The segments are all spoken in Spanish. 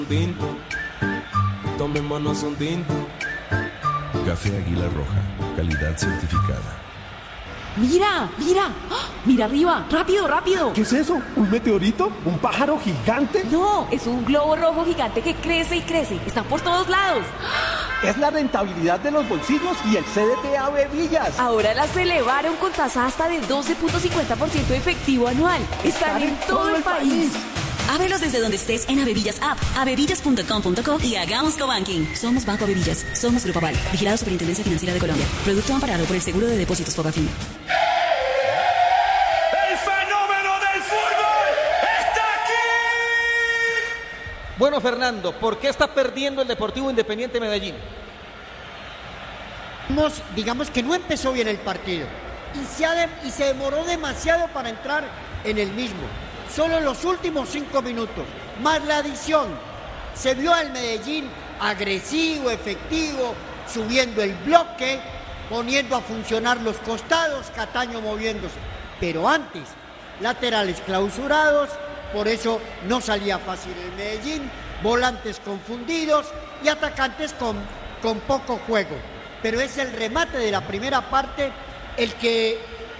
Tinto, tomémonos un tinto. Café Águila Roja, calidad certificada. ¡Mira! ¡Mira! ¡Ah! ¡Mira arriba! ¡Rápido, rápido! ¿Qué es eso? ¿Un meteorito? ¿Un pájaro gigante? No, es un globo rojo gigante que crece y crece. Están por todos lados. Es la rentabilidad de los bolsillos y el CDT Ave Villas. Ahora las elevaron con tasa hasta de 12.50% efectivo anual. Están en todo el país. Ábrelos desde donde estés en Avevillas App, avevillas.com.co y hagamos cobanking. Somos Banco Avevillas, somos Grupo Aval, vigilado Superintendencia Financiera de Colombia. Producto amparado por el Seguro de Depósitos Fogafín. ¡El fenómeno del fútbol está aquí! Bueno, Fernando, ¿por qué está perdiendo el Deportivo Independiente Medellín? Digamos que no empezó bien el partido y se demoró demasiado para entrar en el mismo. Solo los últimos 5 minutos, más la adición, se vio al Medellín agresivo, efectivo, subiendo el bloque, poniendo a funcionar los costados, Cataño moviéndose. Pero antes, laterales clausurados, por eso no salía fácil el Medellín, volantes confundidos y atacantes con poco juego. Pero es el remate de la primera parte el que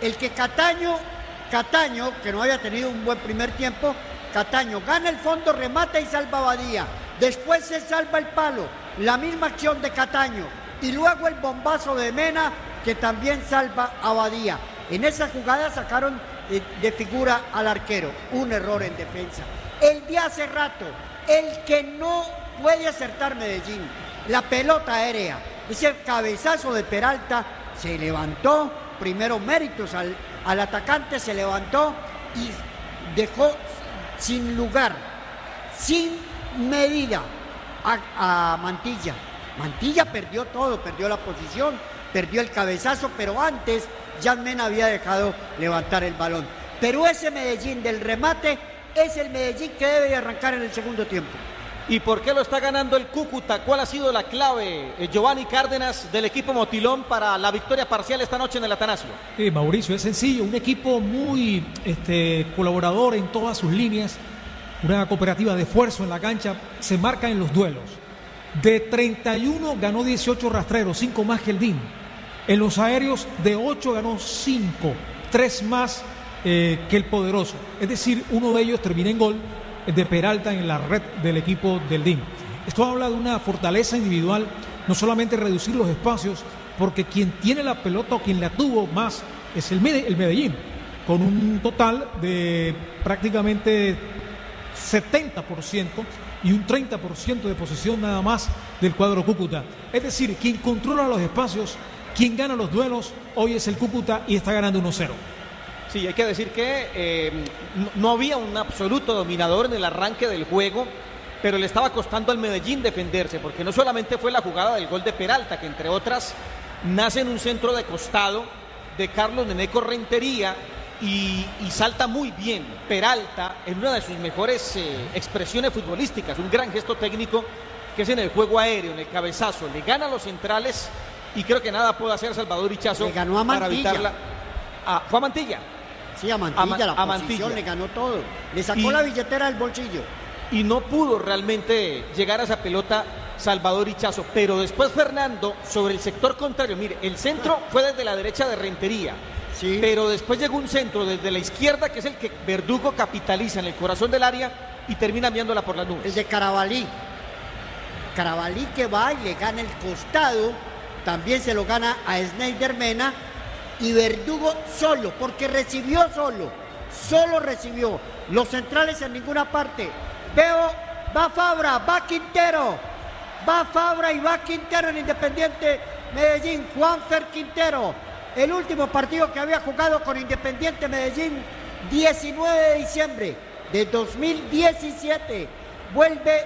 Cataño, que no había tenido un buen primer tiempo, Cataño gana el fondo, remata y salva a Badía. Después se salva el palo, la misma acción de Cataño. Y luego el bombazo de Mena, que también salva a Badía. En esa jugada sacaron de figura al arquero. Un error en defensa. El de hace rato, el que no puede acertar Medellín. La pelota aérea, ese cabezazo de Peralta, se levantó. Primero méritos al atacante, se levantó y dejó sin lugar, sin medida a Mantilla. Mantilla perdió todo, perdió la posición, perdió el cabezazo, pero antes Jan Mena había dejado levantar el balón. Pero ese Medellín del remate es el Medellín que debe arrancar en el segundo tiempo. ¿Y por qué lo está ganando el Cúcuta? ¿Cuál ha sido la clave, Giovanni Cárdenas, del equipo Motilón para la victoria parcial esta noche en el Atanasio? Mauricio, es sencillo, un equipo muy colaborador en todas sus líneas, una cooperativa de esfuerzo en la cancha, se marca en los duelos. De 31 ganó 18 rastreros, 5 más que el DIN. En los aéreos de 8 ganó 5, 3 más que el Poderoso. Es decir, uno de ellos termina en gol, de Peralta en la red del equipo del DIN. Esto habla de una fortaleza individual, no solamente reducir los espacios, porque quien tiene la pelota o quien la tuvo más es el Medellín, con un total de prácticamente 70% y un 30% de posesión nada más del cuadro Cúcuta. Es decir, quien controla los espacios, quien gana los duelos, hoy es el Cúcuta y está ganando 1-0. Sí, hay que decir que no había un absoluto dominador en el arranque del juego, pero le estaba costando al Medellín defenderse, porque no solamente fue la jugada del gol de Peralta, que entre otras nace en un centro de costado de Carlos Neneco Rentería y salta muy bien Peralta en una de sus mejores expresiones futbolísticas, un gran gesto técnico que es en el juego aéreo, en el cabezazo, le gana a los centrales y creo que nada puede hacer Salvador Ichazo le ganó a Mantilla. Para evitarla. ¿Fue a Mantilla? Sí, a Mantilla, la posición, Mantilla. le ganó todo. Le sacó la billetera del bolsillo. Y no pudo realmente llegar a esa pelota Salvador Ichazo. Pero después Fernando, sobre el sector contrario, mire, el centro fue desde la derecha de Rentería. Sí. Pero después llegó un centro desde la izquierda, que es el que Verdugo capitaliza en el corazón del área y termina enviándola por las nubes. El de Carabalí. Carabalí que va y le gana el costado. También se lo gana a Snyder Mena. Y Verdugo solo, porque recibió solo recibió. Los centrales en ninguna parte. Veo, va Fabra, va Quintero. Va Fabra y va Quintero en Independiente Medellín. Juanfer Quintero. El último partido que había jugado con Independiente Medellín, 19 de diciembre de 2017. Vuelve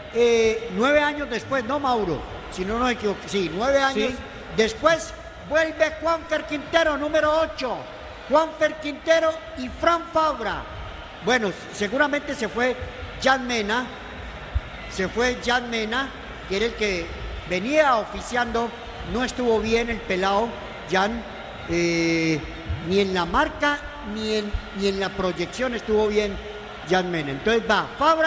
9 años después, no Mauro, si no nos equivocamos. Sí, 9 años después. Vuelve Juanfer Quintero, número 8. Juanfer Quintero y Fran Fabra. Bueno, seguramente se fue Jan Mena. Que era el que venía oficiando. No estuvo bien el pelado Jan. Ni en la marca, ni en la proyección estuvo bien Jan Mena. Entonces va Fabra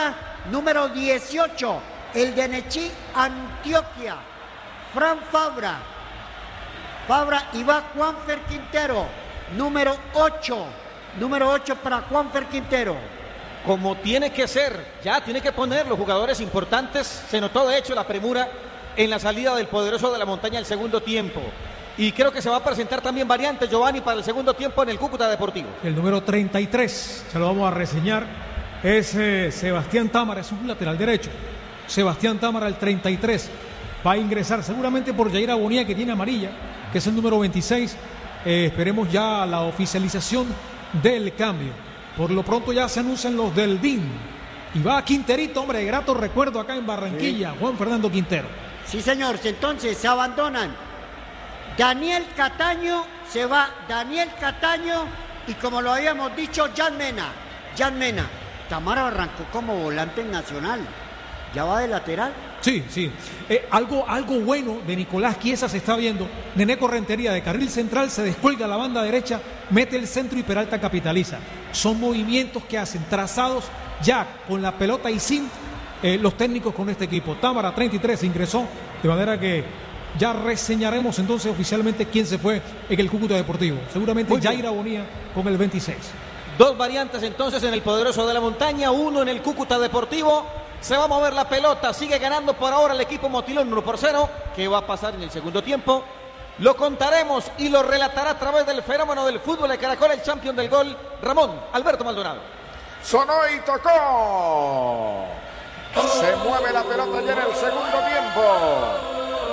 Número 18, el de Nechí, Antioquia, Fran Fabra. Y va Juanfer Quintero, número 8 para Juanfer Quintero. Como tiene que ser, ya tiene que poner los jugadores importantes. Se notó de hecho la premura en la salida del poderoso de la montaña el segundo tiempo. Y creo que se va a presentar también variantes, Giovanni, para el segundo tiempo en el Cúcuta Deportivo. El número 33, se lo vamos a reseñar, es Sebastián Támara, es un lateral derecho. Sebastián Támara, el 33, va a ingresar seguramente por Jair Abonía, que tiene amarilla, que es el número 26. Esperemos ya la oficialización del cambio. Por lo pronto ya se anuncian los del DIN. Y va Quinterito, hombre, grato recuerdo acá en Barranquilla, Juan Fernando Quintero. Sí, señor, entonces se abandonan. Daniel Cataño, se va Daniel Cataño y como lo habíamos dicho, Jan Mena. Tamara arrancó como volante en Nacional. ¿Ya va de lateral? Sí. Algo bueno de Nicolás Chiesa se está viendo. Neneco Rentería de carril central se descuelga a la banda derecha, mete el centro y Peralta capitaliza. Son movimientos que hacen trazados ya con la pelota y sin los técnicos con este equipo. Támara 33 ingresó, de manera que ya reseñaremos entonces oficialmente quién se fue en el Cúcuta Deportivo. Seguramente Jair Abonía con el 26. Dos variantes entonces en el poderoso de la montaña, uno en el Cúcuta Deportivo. Se va a mover la pelota, sigue ganando por ahora el equipo Motilón 1-0. ¿Qué va a pasar en el segundo tiempo? Lo contaremos y lo relatará a través del fenómeno del fútbol de Caracol, el campeón del gol, Ramón Alberto Maldonado. Sonó y tocó. Se mueve la pelota ya en el segundo tiempo.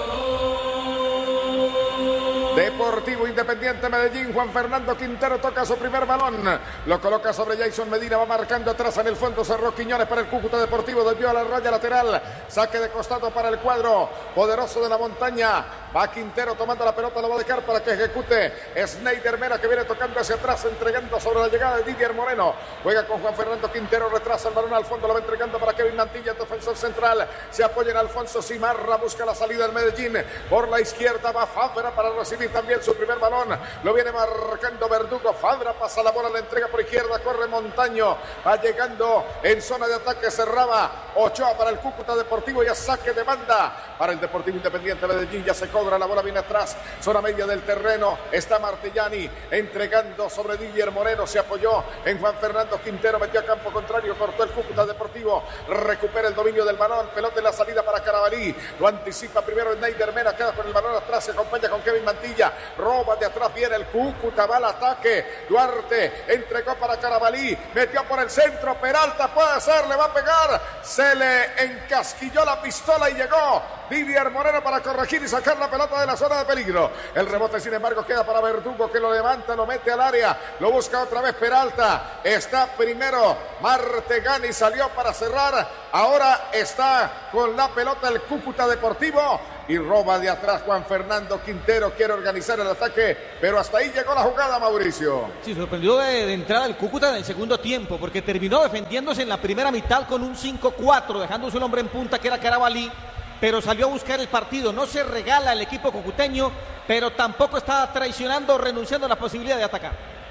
Deportivo Independiente Medellín, Juan Fernando Quintero toca su primer balón, lo coloca sobre Jason Medina, va marcando atrás en el fondo, cerró Quiñones para el Cúcuta Deportivo, desvió a la raya lateral, saque de costado para el cuadro poderoso de la montaña, va Quintero tomando la pelota, lo va a dejar para que ejecute Sneider Mena, que viene tocando hacia atrás, entregando sobre la llegada de Didier Moreno, juega con Juan Fernando Quintero, retrasa el balón al fondo, lo va entregando para Kevin Mantilla, defensor central, se apoya en Alfonso Cimarra, busca la salida del Medellín, por la izquierda va Fabra para recibir también su primer balón, lo viene marcando Verdugo, Fabra pasa la bola, la entrega por izquierda, corre Montaño, va llegando en zona de ataque, cerraba Ochoa para el Cúcuta Deportivo, ya saque de banda para el Deportivo Independiente Medellín, ya se cobra, la bola viene atrás, zona media del terreno, está Martellani entregando sobre Didier Moreno, se apoyó en Juan Fernando Quintero, metió a campo contrario, cortó el Cúcuta Deportivo, recupera el dominio del balón, pelota en la salida para Carabalí, lo anticipa primero Sneider Mena, queda con el balón atrás, se acompaña con Kevin Mantilla, roba de atrás, viene el Cúcuta, va al ataque, Duarte entregó para Carabalí, metió por el centro, Peralta puede ser, le va a pegar, se le encasquilló la pistola y llegó Didier Moreno para corregir y sacar la pelota de la zona de peligro, el rebote sin embargo queda para Verdugo, que lo levanta, lo mete al área, lo busca otra vez Peralta, está primero Martegani, salió para cerrar, ahora está con la pelota el Cúcuta Deportivo y roba de atrás Juan Fernando Quintero, quiere organizar el ataque, pero hasta ahí llegó la jugada, Mauricio. Sí, sorprendió de entrada el Cúcuta en el segundo tiempo, porque terminó defendiéndose en la primera mitad con un 5-4, dejando su hombre en punta que era Carabalí, pero salió a buscar el partido, no se regala el equipo cucuteño, pero tampoco está traicionando o renunciando a la posibilidad de atacar.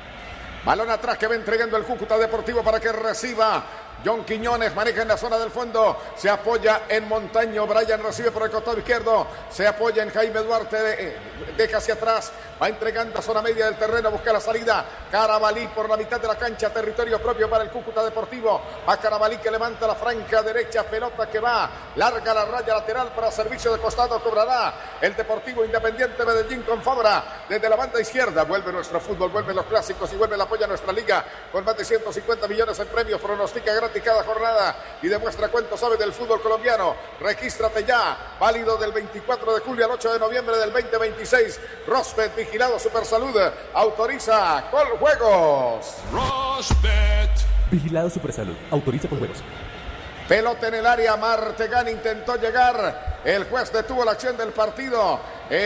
Balón atrás que va entregando el Cúcuta Deportivo para que reciba John Quiñones, maneja en la zona del fondo, se apoya en Montaño, Brian recibe por el costado izquierdo, se apoya en Jaime Duarte, deja hacia atrás, va entregando a zona media del terreno, busca la salida, Carabalí por la mitad de la cancha, territorio propio para el Cúcuta Deportivo, a Carabalí que levanta la franja derecha, pelota que va, larga la raya lateral para servicio de costado, cobrará el Deportivo Independiente Medellín con Fabra, desde la banda izquierda, vuelve nuestro fútbol, vuelven los clásicos y vuelve el apoyo a nuestra liga, con más de 150 millones en premios, pronostica gratis cada jornada y demuestra cuánto sabe del fútbol colombiano. Regístrate ya, válido del 24 de julio al 8 de noviembre del 2026. Rosbet, vigilado Supersalud, autoriza con juegos. Rosbet, vigilado Supersalud, autoriza con juegos. Pelota en el área, Martegani intentó llegar, el juez detuvo la acción del partido,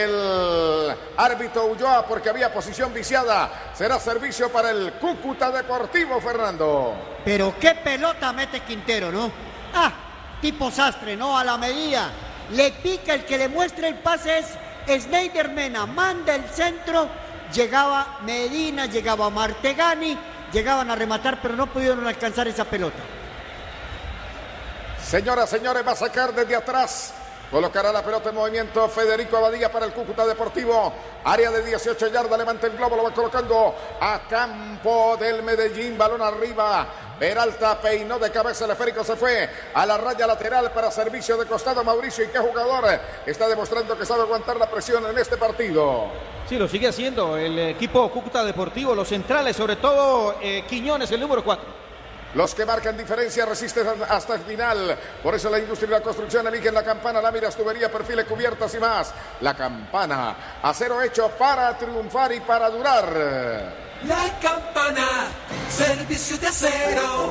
el árbitro Ulloa porque había posición viciada, será servicio para el Cúcuta Deportivo, Fernando. Pero qué pelota mete Quintero, ¿no? Tipo sastre, ¿no? A la medida, le pica, el que le muestra el pase es Sneider Mena, manda el centro, llegaba Medina, llegaba Martegani, llegaban a rematar pero no pudieron alcanzar esa pelota. Señoras, señores, va a sacar desde atrás. Colocará la pelota en movimiento Federico Abadía para el Cúcuta Deportivo. Área de 18 yardas, levanta el globo, lo va colocando a campo del Medellín. Balón arriba. Peralta peinó de cabeza, el esférico se fue a la raya lateral para servicio de costado. Mauricio, ¿y qué jugador está demostrando que sabe aguantar la presión en este partido? Sí, lo sigue haciendo el equipo Cúcuta Deportivo, los centrales, sobre todo Quiñones, el número 4. Los que marcan diferencia resisten hasta el final. Por eso la industria y la construcción eligen la Campana, láminas, tubería, perfiles, cubiertas y más. La Campana, acero hecho para triunfar y para durar. La Campana, servicio de acero.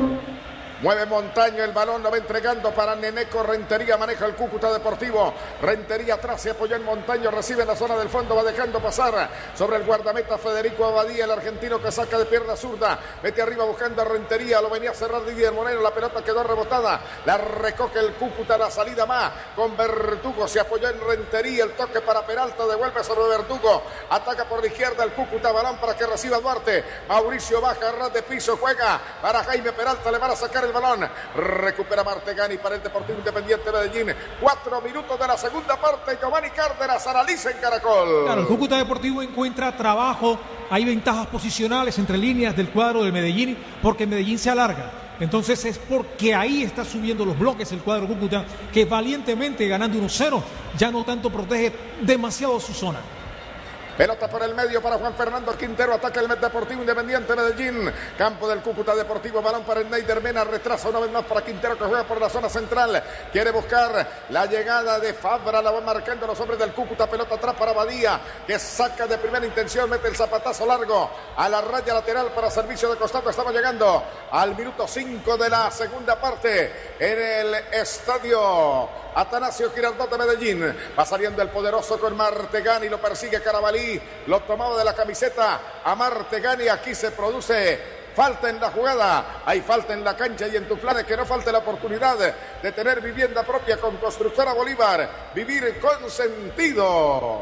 Mueve Montaño, el balón lo va entregando para Neneco. Rentería maneja el Cúcuta Deportivo. Rentería atrás, se apoyó en Montaño, recibe en la zona del fondo, va dejando pasar sobre el guardameta Federico Abadía, el argentino que saca de pierna zurda. Mete arriba buscando a Rentería, lo venía a cerrar Didier Moreno, la pelota quedó rebotada. La recoge el Cúcuta, la salida más con Verdugo, se apoyó en Rentería, el toque para Peralta, devuelve sobre Verdugo. Ataca por la izquierda el Cúcuta, balón para que reciba Duarte. Mauricio baja, ras de piso, juega para Jaime Peralta, le van a sacar el balón, recupera Martegani para el Deportivo Independiente Medellín. 4 minutos de la segunda parte. Giovanni Cárdenas analiza en Caracol. Claro, el Cúcuta Deportivo encuentra trabajo, hay ventajas posicionales entre líneas del cuadro del Medellín, porque Medellín se alarga. Entonces es porque ahí está subiendo los bloques el cuadro Cúcuta, que valientemente ganando 1-0 ya no tanto protege demasiado su zona. Pelota por el medio para Juan Fernando Quintero. Ataca el Deportivo Independiente Medellín. Campo del Cúcuta Deportivo. Balón para el Neider Mena. Retrasa una vez más para Quintero, que juega por la zona central. Quiere buscar la llegada de Fabra. La van marcando los hombres del Cúcuta. Pelota atrás para Badía, que saca de primera intención. Mete el zapatazo largo a la raya lateral para servicio de costado. Estamos llegando al minuto 5 de la segunda parte en el estadio Atanasio Girardot de Medellín. Va saliendo el poderoso con Martegani. Lo persigue Carabalí. Lo tomaba de la camiseta a Martegani. Aquí se produce falta en la jugada. Hay falta en la cancha y en tu planes. Que no falte la oportunidad de tener vivienda propia con Constructora Bolívar. Vivir con sentido.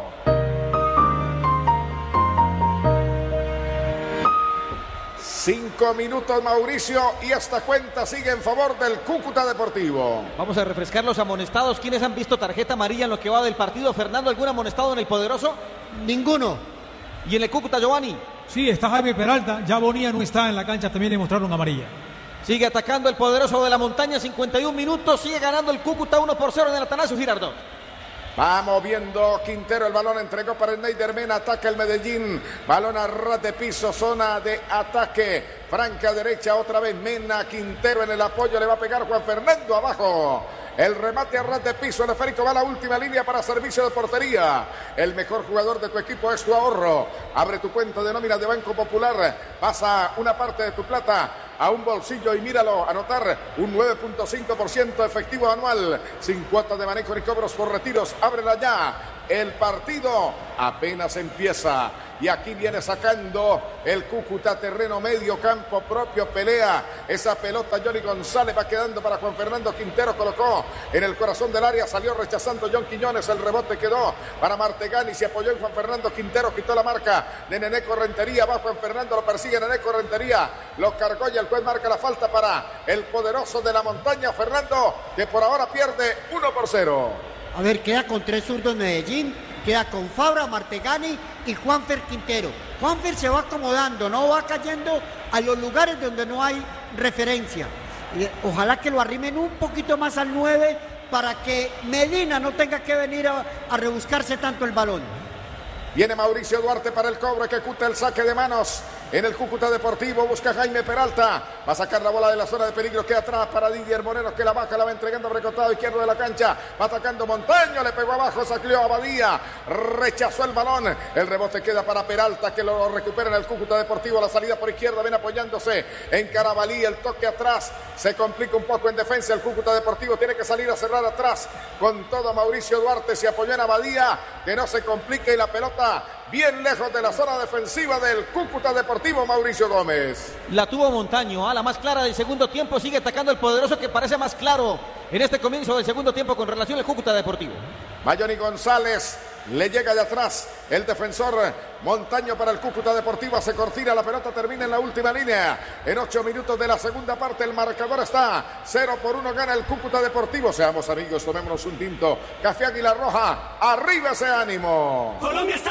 Cinco minutos, Mauricio, y esta cuenta sigue en favor del Cúcuta Deportivo. Vamos a refrescar los amonestados. ¿Quiénes han visto tarjeta amarilla en lo que va del partido? Fernando, ¿algún amonestado en el poderoso? Ninguno. ¿Y en el Cúcuta, Giovanni? Sí, está Jaime Peralta. Ya Bonilla no está en la cancha, también le mostraron amarilla. Sigue atacando el poderoso de la montaña, 51 minutos. Sigue ganando el Cúcuta 1-0 en el Atanasio Girardot. Va moviendo Quintero, el balón entregó para el Neider Mena, ataca el Medellín, balón a ras de piso, zona de ataque, franca derecha, otra vez Mena, Quintero en el apoyo, le va a pegar Juan Fernando abajo. El remate a ras de piso, el esférico va a la última línea para servicio de portería. El mejor jugador de tu equipo es tu ahorro. Abre tu cuenta de nómina de Banco Popular, pasa una parte de tu plata a un bolsillo y míralo, anotar un 9.5% efectivo anual, sin cuotas de manejo ni cobros por retiros. Ábrela ya. El partido apenas empieza y aquí viene sacando el Cúcuta, terreno medio, campo propio, pelea esa pelota. Johnny González va quedando para Juan Fernando Quintero, colocó en el corazón del área, salió rechazando John Quiñones, el rebote quedó para Martegani, se apoyó en Juan Fernando Quintero, quitó la marca de Neneco Rentería, va Juan Fernando, lo persigue Neneco Rentería, lo cargó y el juez marca la falta para el poderoso de la montaña, Fernando, que por ahora pierde 1-0. A ver, queda con 3 zurdos Medellín, queda con Fabra, Martegani y Juanfer Quintero. Juanfer se va acomodando, no va cayendo a los lugares donde no hay referencia. Ojalá que lo arrimen un poquito más al 9 para que Medina no tenga que venir a rebuscarse tanto el balón. Viene Mauricio Duarte para el cobro, ejecuta el saque de manos en el Cúcuta Deportivo, busca Jaime Peralta, va a sacar la bola de la zona de peligro, queda atrás para Didier Moreno, que la baja, la va entregando recostado izquierdo de la cancha, va atacando Montaño, le pegó abajo, sacó a Abadía, rechazó el balón, el rebote queda para Peralta, que lo recupera en el Cúcuta Deportivo, la salida por izquierda, viene apoyándose en Carabalí, el toque atrás, se complica un poco en defensa, el Cúcuta Deportivo tiene que salir a cerrar atrás, con todo Mauricio Duarte, se apoyó en Abadía, que no se complique y la pelota bien lejos de la zona defensiva del Cúcuta Deportivo, Mauricio Gómez. La tuvo Montaño, la más clara del segundo tiempo, sigue atacando el poderoso que parece más claro en este comienzo del segundo tiempo con relación al Cúcuta Deportivo. Johnny González Le llega de atrás el defensor Montaño para el Cúcuta Deportivo. Hace cortina, la pelota termina en la última línea. En 8 minutos de la segunda parte el marcador está 0-1, gana el Cúcuta Deportivo. Seamos amigos, tomémonos un tinto. Café Águila Roja, arriba ese ánimo. Colombia está